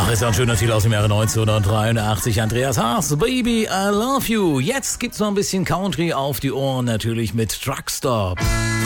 Ach, ist ja ein schöner Titel aus dem Jahre 1983. Andreas Haas, Baby, I Love You. Jetzt gibt's noch ein bisschen Country auf die Ohren, natürlich mit Truckstop.